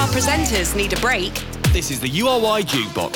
our presenters need a break. This is the URY Jukebox.